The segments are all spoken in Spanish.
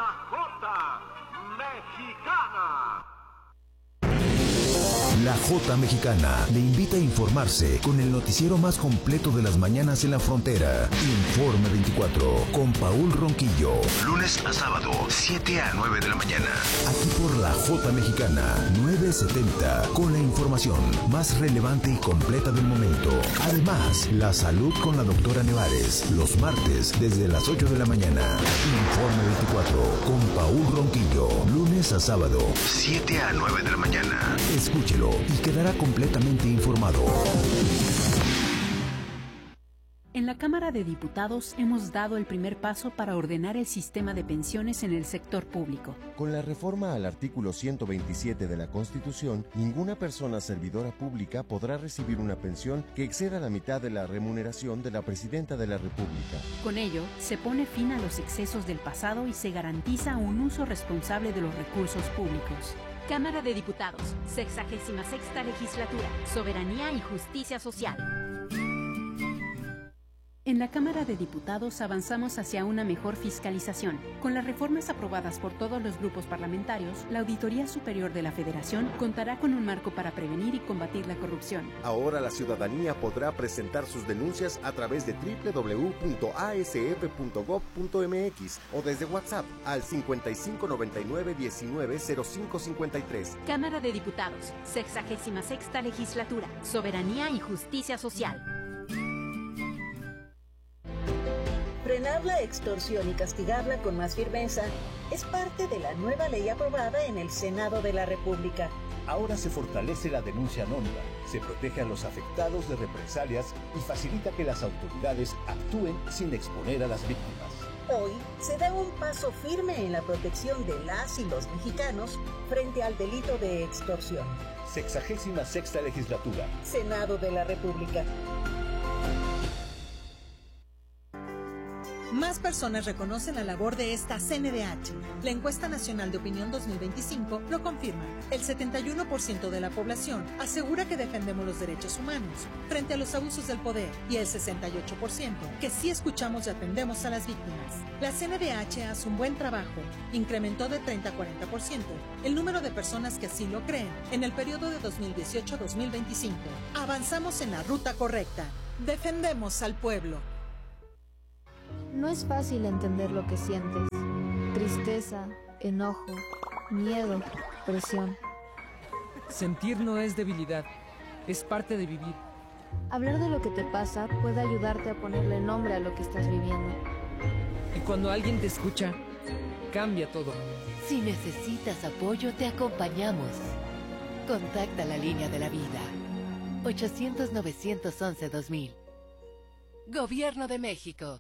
la Jota Mexicana. La Jota Mexicana le invita a informarse con el noticiero más completo de las mañanas en la frontera. Informe 24 con Paul Ronquillo. Lunes a sábado, 7 a 9 de la mañana. Aquí por la Jota Mexicana, 970, con la información más relevante y completa del momento. Además, la salud con la doctora Nevares, los martes desde las 8 de la mañana. Informe 24 con Paul Ronquillo. Lunes a sábado, 7 a 9 de la mañana. Escúchelo y quedará completamente informado. En la Cámara de Diputados hemos dado el primer paso para ordenar el sistema de pensiones en el sector público. Con la reforma al artículo 127 de la Constitución, ninguna persona servidora pública podrá recibir una pensión que exceda la mitad de la remuneración de la Presidenta de la República. Con ello, se pone fin a los excesos del pasado y se garantiza un uso responsable de los recursos públicos. Cámara de Diputados, 66ª Legislatura, Soberanía y Justicia Social. En la Cámara de Diputados avanzamos hacia una mejor fiscalización. Con las reformas aprobadas por todos los grupos parlamentarios, la Auditoría Superior de la Federación contará con un marco para prevenir y combatir la corrupción. Ahora la ciudadanía podrá presentar sus denuncias a través de www.asf.gov.mx o desde WhatsApp al 5599190553. Cámara de Diputados, 66ª Legislatura, Soberanía y Justicia Social. Frenar la extorsión y castigarla con más firmeza es parte de la nueva ley aprobada en el Senado de la República. Ahora se fortalece la denuncia anónima, se protege a los afectados de represalias y facilita que las autoridades actúen sin exponer a las víctimas. Hoy se da un paso firme en la protección de las y los mexicanos frente al delito de extorsión. 66ª Legislatura. Senado de la República. Más personas reconocen la labor de esta CNDH. La Encuesta Nacional de Opinión 2025 lo confirma. El 71% de la población asegura que defendemos los derechos humanos frente a los abusos del poder y el 68% que sí escuchamos y atendemos a las víctimas. La CNDH hace un buen trabajo. Incrementó de 30 a 40% el número de personas que así lo creen en el periodo de 2018 a 2025. Avanzamos en la ruta correcta. Defendemos al pueblo. No es fácil entender lo que sientes. Tristeza, enojo, miedo, presión. Sentir no es debilidad, es parte de vivir. Hablar de lo que te pasa puede ayudarte a ponerle nombre a lo que estás viviendo. Y cuando alguien te escucha, cambia todo. Si necesitas apoyo, te acompañamos. Contacta la línea de la vida. 800-911-2000. Gobierno de México.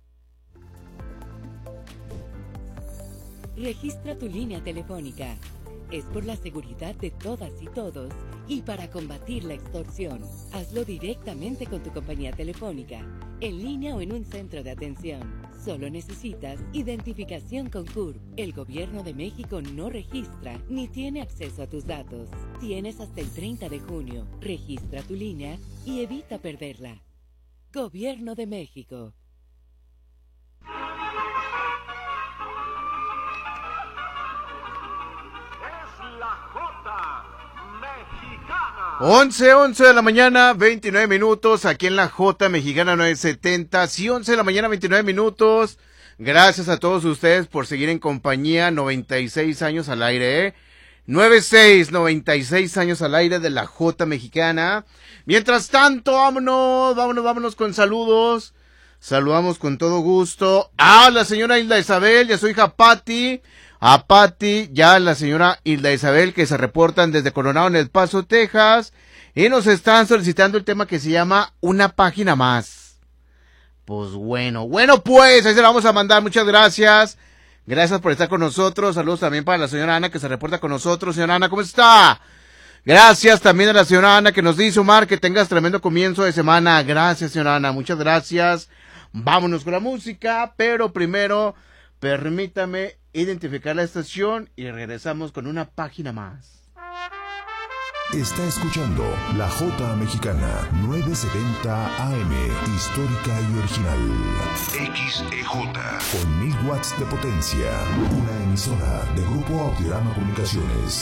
Registra tu línea telefónica. Es por la seguridad de todas y todos y para combatir la extorsión. Hazlo directamente con tu compañía telefónica, en línea o en un centro de atención. Solo necesitas identificación con CURP. El Gobierno de México no registra ni tiene acceso a tus datos. Tienes hasta el 30 de junio. Registra tu línea y evita perderla. Gobierno de México. La Jota Mexicana. 11 de la mañana, 29 minutos, aquí en la Jota Mexicana 970, sí, 11 de la mañana, 29 minutos, gracias a todos ustedes por seguir en compañía, 96 años al aire, 96 años al aire de la Jota Mexicana. Mientras tanto, vámonos con saludos, saludamos con todo gusto a la señora Hilda Isabel y a su hija Patti, a Patti, ya la señora Hilda Isabel, que se reportan desde Coronado en El Paso, Texas, y nos están solicitando el tema que se llama Una Página Más. Pues bueno, pues, ahí se la vamos a mandar, muchas gracias. Gracias por estar con nosotros, saludos también para la señora Ana que se reporta con nosotros. Señora Ana, ¿cómo está? Gracias también a la señora Ana que nos dice, Omar, que tengas tremendo comienzo de semana. Gracias, señora Ana, muchas gracias. Vámonos con la música, pero primero, permítame identificar la estación y regresamos con Una Página Más. Está escuchando La Jota Mexicana, 970 AM, histórica y original. XEJ, con 1000 watts de potencia. Una emisora de Grupo Audiorama Comunicaciones.